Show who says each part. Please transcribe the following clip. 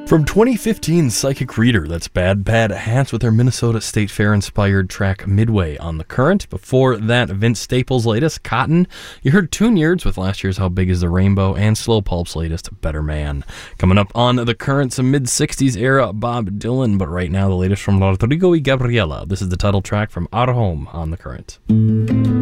Speaker 1: From 2015, Psychic Reader, that's Bad Bad Hats with their Minnesota State Fair-inspired track Midway on The Current. Before that, Vince Staples' latest, Cotton. You heard Tune-Yards with last year's How Big Is the Rainbow, and Slow Pulp's latest, Better Man. Coming up on The Current, some mid-60s era Bob Dylan, but right now the latest from Rodrigo y Gabriela. This is the title track from Our Home on The Current.